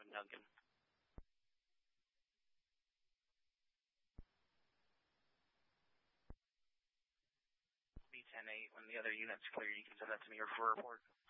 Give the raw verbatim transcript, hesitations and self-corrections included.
one, Duncan. B ten eight, when the other unit's clear, you can send that to me or for a report.